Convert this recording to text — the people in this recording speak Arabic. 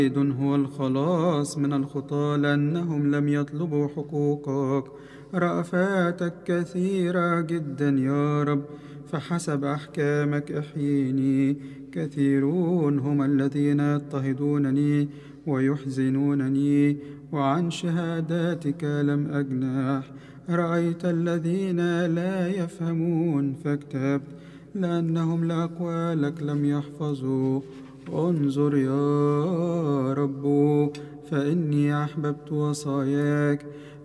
هو الخلاص من الخطاة لأنهم لم يطلبوا حقوقك. رأفاتك كثيرة جدا يا رب، فحسب أحكامك احييني. كثيرون هم الذين يضطهدونني ويحزنونني، وعن شهاداتك لم أجنح. رأيت الذين لا يفهمون فاكتبت، لأنهم لأقوالك لم يحفظوا. انظر يا رب، فإني أحببت وصاياك،